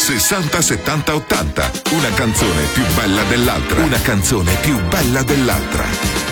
60 70 80. Una canzone più bella dell'altra. Una canzone più bella dell'altra.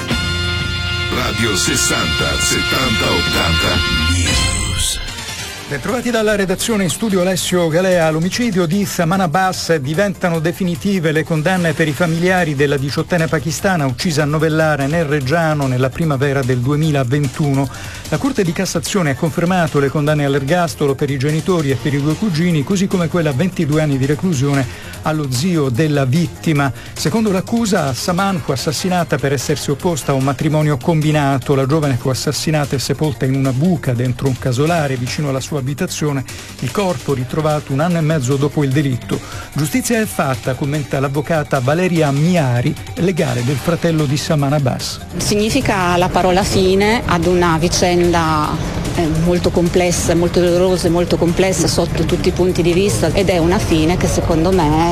Radio 60 70 80 News. Bentrovati dalla redazione, in studio Alessio Galea. L'omicidio di Saman Abbas, diventano definitive le condanne per i familiari della 18enne pakistana uccisa a Novellare nel Reggiano nella primavera del 2021. La Corte di Cassazione ha confermato le condanne all'ergastolo per i genitori e per i due cugini, così come quella a 22 anni di reclusione allo zio della vittima. Secondo l'accusa, Saman fu assassinata per essersi opposta a un matrimonio combinato. La giovane fu assassinata e sepolta in una buca dentro un casolare vicino alla sua abitazione, il corpo ritrovato 1 anno e mezzo dopo il delitto. Giustizia è fatta, commenta l'avvocata Valeria Miari, legale del fratello di Saman Abbas. Significa la parola fine ad una vicenda molto complessa, molto dolorosa e molto complessa sotto tutti i punti di vista, ed è una fine che secondo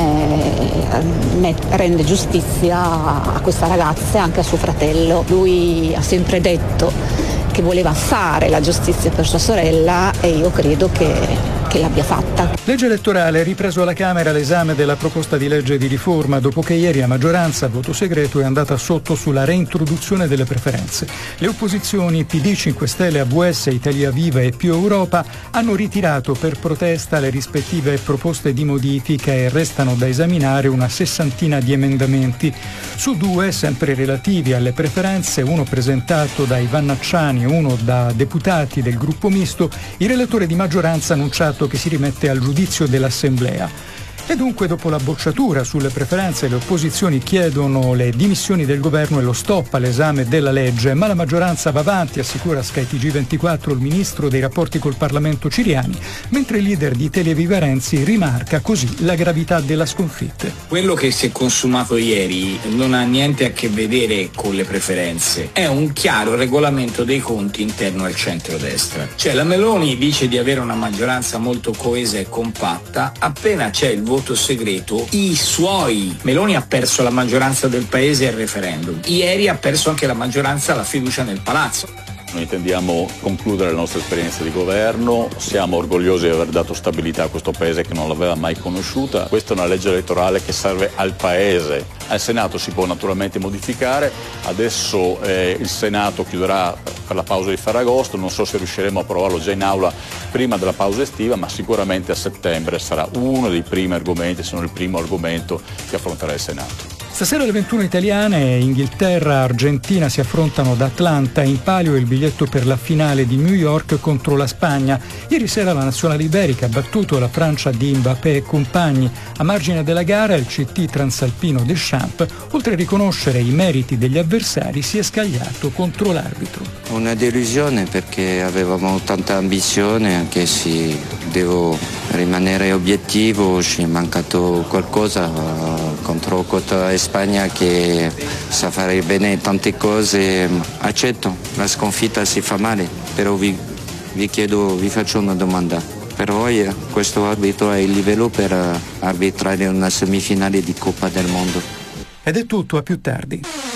me rende giustizia a questa ragazza e anche a suo fratello. Lui ha sempre detto che voleva fare la giustizia per sua sorella e io credo che l'abbia fatta. Legge elettorale, ripreso alla Camera l'esame della proposta di legge di riforma dopo che ieri a maggioranza a voto segreto è andata sotto sulla reintroduzione delle preferenze. Le opposizioni PD, 5 Stelle, AVS, Italia Viva e Più Europa hanno ritirato per protesta le rispettive proposte di modifica e restano da esaminare una 60 di emendamenti. Su 2, sempre relativi alle preferenze, uno presentato da Ivan Nacciani e uno da deputati del gruppo misto, il relatore di maggioranza ha annunciato che si rimette al giudizio dell'Assemblea. E dunque, dopo la bocciatura sulle preferenze, le opposizioni chiedono le dimissioni del governo e lo stop all'esame della legge, ma la maggioranza va avanti, assicura Sky TG24 il ministro dei rapporti col Parlamento Ciriani, mentre il leader di Televiva Renzi rimarca così la gravità della sconfitta. Quello che si è consumato ieri non ha niente a che vedere con le preferenze, è un chiaro regolamento dei conti interno al centrodestra. Cioè la Meloni dice di avere una maggioranza molto coesa e compatta, appena c'è il voto segreto, Meloni ha perso la maggioranza del paese al referendum. Ieri ha perso anche la maggioranza alla fiducia nel palazzo. Noi intendiamo concludere la nostra esperienza di governo, siamo orgogliosi di aver dato stabilità a questo paese che non l'aveva mai conosciuta. Questa è una legge elettorale che serve al paese. Al Senato si può naturalmente modificare, adesso il Senato chiuderà per la pausa di Ferragosto, non so se riusciremo a approvarlo già in aula prima della pausa estiva, ma sicuramente a settembre sarà uno dei primi argomenti, se non il primo argomento che affronterà il Senato. Stasera alle 21 italiane, Inghilterra e Argentina si affrontano ad Atlanta, in palio il biglietto per la finale di New York contro la Spagna. Ieri sera la nazionale iberica ha battuto la Francia di Mbappé e compagni. A margine della gara il CT transalpino Deschamps, oltre a riconoscere i meriti degli avversari, si è scagliato contro l'arbitro. Una delusione perché avevamo tanta ambizione, anche se devo rimanere obiettivo, ci è mancato qualcosa contro questa Spagna che sa fare bene tante cose. Accetto, la sconfitta si fa male, però vi faccio una domanda. Per voi questo arbitro ha il livello per arbitrare una semifinale di Coppa del Mondo? Ed è tutto, a più tardi.